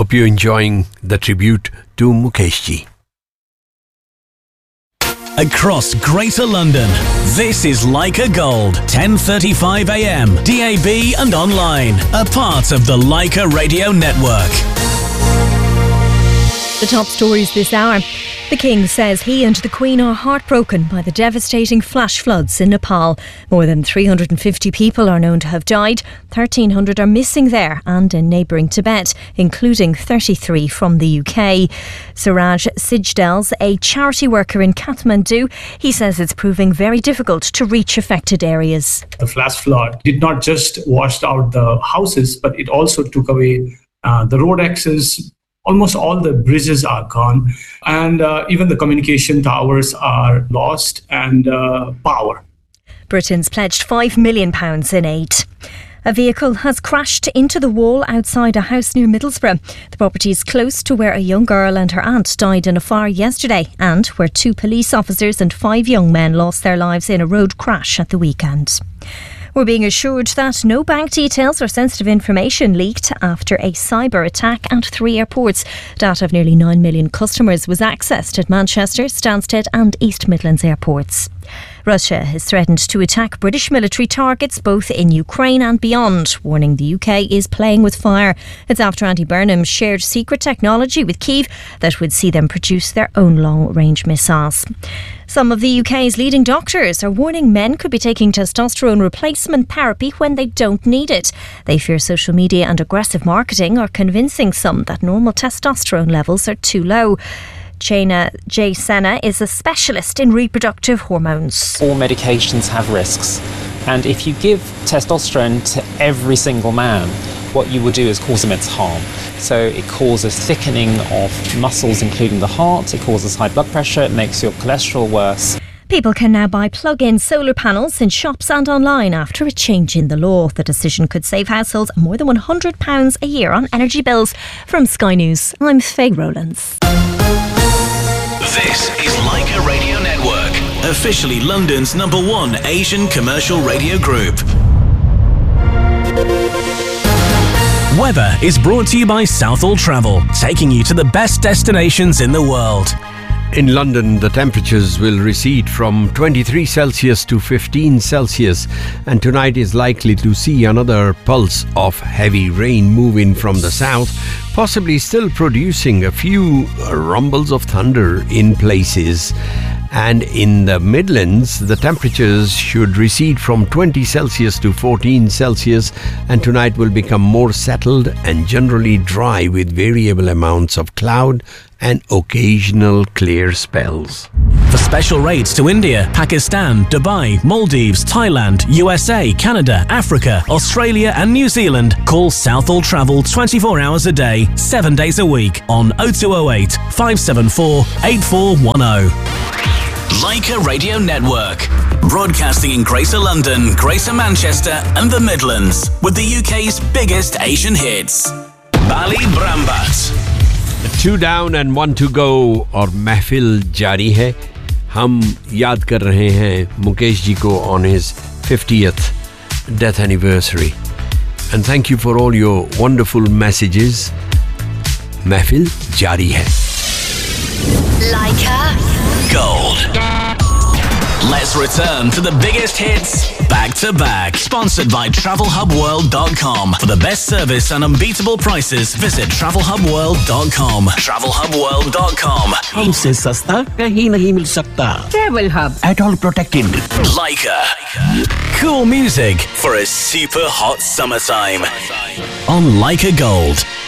Hope you're enjoying the tribute to Mukesh ji. Across Greater London, this is Leica Gold, 10:35 a.m, DAB and online, a part of the Leica Radio Network. The top stories this hour. The King says he and the Queen are heartbroken by the devastating flash floods in Nepal. More than 350 people are known to have died. 1,300 are missing there and in neighbouring Tibet, including 33 from the UK. Suraj Sijdal's a charity worker in Kathmandu. He says it's proving very difficult to reach affected areas. The flash flood did not just wash out the houses, but it also took away the road access. Almost all the bridges are gone, and even the communication towers are lost, and power. Britain's pledged £5 million in aid. A vehicle has crashed into the wall outside a house near Middlesbrough. The property is close to where a young girl and her aunt died in a fire yesterday, and where 2 police officers and 5 young men lost their lives in a road crash at the weekend. We're being assured that no bank details or sensitive information leaked after a cyber attack at 3 airports. Data of nearly 9 million customers was accessed at Manchester, Stansted and East Midlands airports. Russia has threatened to attack British military targets both in Ukraine and beyond, warning the UK is playing with fire. It's after Andy Burnham shared secret technology with Kyiv that would see them produce their own long-range missiles. Some of the UK's leading doctors are warning men could be taking testosterone replacement therapy when they don't need it. They fear social media and aggressive marketing are convincing some that normal testosterone levels are too low. Chaina J. Senna is a specialist in reproductive hormones. All medications have risks, and if you give testosterone to every single man, what you will do is cause immense harm. So it causes thickening of muscles, including the heart, it causes high blood pressure, it makes your cholesterol worse. People can now buy plug-in solar panels in shops and online after a change in the law. The decision could save households more than £100 a year on energy bills. From Sky News, I'm Faye Rowlands. This is Leica Radio Network, officially London's #1 Asian commercial radio group. Weather is brought to you by Southall Travel, taking you to the best destinations in the world. In London, the temperatures will recede from 23 Celsius to 15 Celsius, and tonight is likely to see another pulse of heavy rain move in from the south, possibly still producing a few rumbles of thunder in places. And in the Midlands, the temperatures should recede from 20 Celsius to 14 Celsius, and tonight will become more settled and generally dry with variable amounts of cloud and occasional clear spells. For special rates to India, Pakistan, Dubai, Maldives, Thailand, USA, Canada, Africa, Australia and New Zealand, call Southall Travel 24 hours a day, 7 days a week on 0208 574 8410. Leica Radio Network, broadcasting in Greater London, Greater Manchester and the Midlands, with the UK's biggest Asian hits. Bali Brambat. 2 down and 1 to go और महफिल जारी है. हम याद कर रहे हैं मुकेश जी को on his 50th death anniversary. And thank you for all your wonderful messages. महफिल जारी है. Leica Gold. Let's return to the biggest hits back to back. Sponsored by TravelHubWorld.com. For the best service and unbeatable prices, visit TravelHubWorld.com. TravelHubWorld.com. हमसे सस्ता कहीं नहीं मिल सकता. Travel Hub. At all protected. Leica. Cool music for a super hot summertime. On Leica Gold.